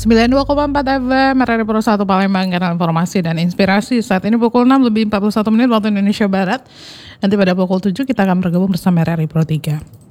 92,4 FM, RRI Pro 1 Palembang, kanal informasi dan inspirasi. Saat ini pukul 6 lebih 41 menit waktu Indonesia Barat. Nanti pada pukul 7 kita akan bergabung bersama RRI Pro 3.